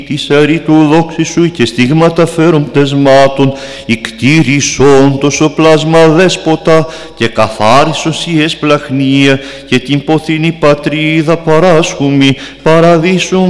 της αρήτου δόξη σου και στίγματα φέρων πτεσμάτων, ικτήρισον τόσο πλάσμα δέσποτα και καθάρισος η εσπλαχνία και την ποθήνη πατρίδα παράσχουμη, παραδείσουν